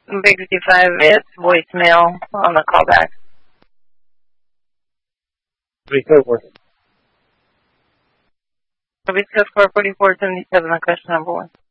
Big 55, it's voicemail on the callback. 344. Service code 44477 on question number 1.